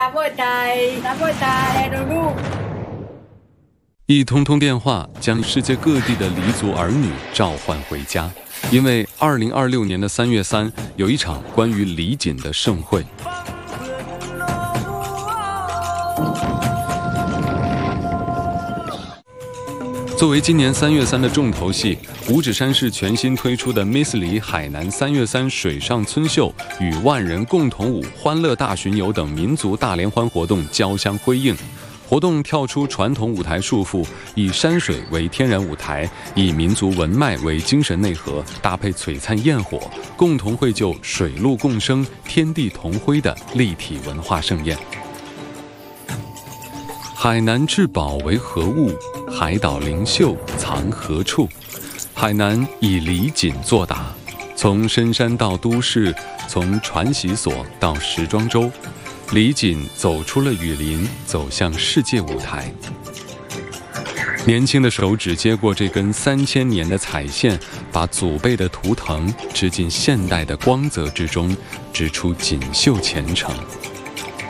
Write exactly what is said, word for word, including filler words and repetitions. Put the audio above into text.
打波仔，打波仔，露露。 一通通电话将世界各地的黎族儿女召唤回家，因为二零二六年的三月三有一场关于李锦的盛会。作为今年三月三的重头戏，五指山市全新推出的 Miss 李海南三月三水上村秀与万人共同舞、欢乐大巡游等民族大联欢活动交相辉映。活动跳出传统舞台束缚，以山水为天然舞台，以民族文脉为精神内核，搭配璀璨焰火，共同绘就水陆共生、天地同辉的立体文化盛宴。海南至宝为何物？海岛灵秀藏何处？海南以李锦作答，从深山到都市，从传习所到时装周，李锦走出了雨林，走向世界舞台。年轻的手指接过这根三千年的彩线，把祖辈的图腾织进现代的光泽之中，织出锦绣前程。